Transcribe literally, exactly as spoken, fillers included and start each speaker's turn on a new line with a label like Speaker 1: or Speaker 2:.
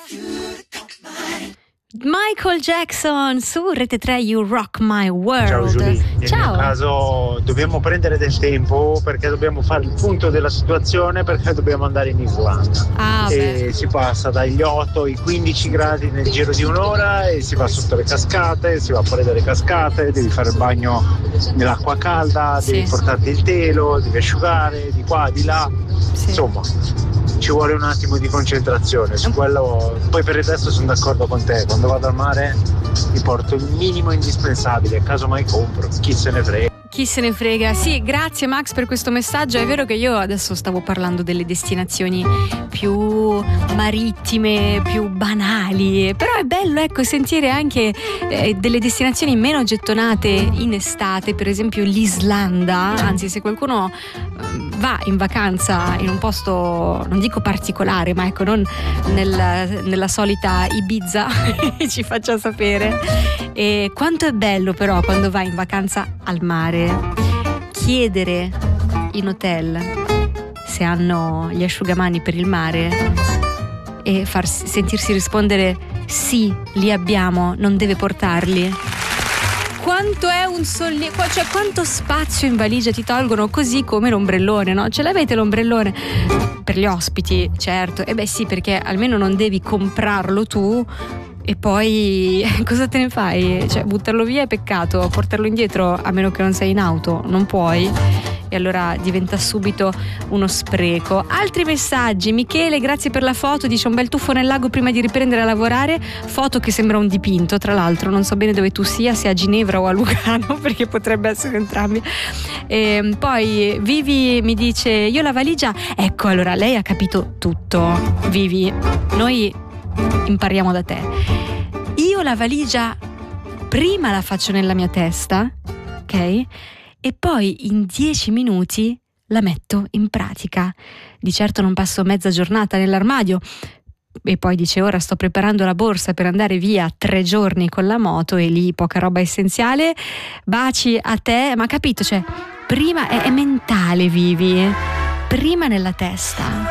Speaker 1: Michael Jackson su Rete tre, You Rock My World.
Speaker 2: Ciao Giulia, nel
Speaker 1: Ciao.
Speaker 2: mio caso dobbiamo prendere del tempo perché dobbiamo fare il punto della situazione, perché dobbiamo andare in Islanda.
Speaker 1: Ah,
Speaker 2: E
Speaker 1: beh.
Speaker 2: si passa dagli otto ai quindici gradi nel giro di un'ora e si va sotto le cascate, si va fuori dalle cascate, devi fare il bagno nell'acqua calda,
Speaker 1: Sì.
Speaker 2: devi portarti il telo, devi asciugare di qua, di là,
Speaker 1: Sì.
Speaker 2: insomma ci vuole un attimo di concentrazione su quello. Poi per il resto sono d'accordo con te, quando vado al mare mi porto il minimo indispensabile, casomai compro, chi se ne frega.
Speaker 1: Chi se ne frega. Sì, grazie Max per questo messaggio. È vero che io adesso stavo parlando delle destinazioni più marittime, più banali, però è bello, ecco, sentire anche eh, delle destinazioni meno gettonate in estate, per esempio l'Islanda. Anzi, se qualcuno eh, va in vacanza in un posto, non dico particolare, ma ecco, non nel, nella solita Ibiza, ci faccia sapere. E quanto è bello però quando vai in vacanza al mare, chiedere in hotel se hanno gli asciugamani per il mare e farsi, sentirsi rispondere sì, li abbiamo, non deve portarli. Quanto è un sollievo, cioè quanto spazio in valigia ti tolgono, così come l'ombrellone, no? Ce l'avete l'ombrellone? Per gli ospiti, certo. E beh sì, perché almeno non devi comprarlo tu e poi cosa te ne fai? Cioè, buttarlo via è peccato, portarlo indietro, a meno che non sei in auto, non puoi. E allora diventa subito uno spreco. Altri messaggi. Michele, grazie per la foto, dice un bel tuffo nel lago prima di riprendere a lavorare. Foto che sembra un dipinto, tra l'altro non so bene dove tu sia, se a Ginevra o a Lugano, perché potrebbe essere entrambi. E poi Vivi mi dice io la valigia, ecco, allora lei ha capito tutto. Vivi, noi impariamo da te. Io la valigia prima la faccio nella mia testa, ok? E poi in dieci minuti la metto in pratica. Di certo non passo mezza giornata nell'armadio. E poi dice ora sto preparando la borsa per andare via tre giorni con la moto e lì poca roba essenziale. Baci a te, ma capito, cioè prima è, è mentale, Vivi, prima nella testa.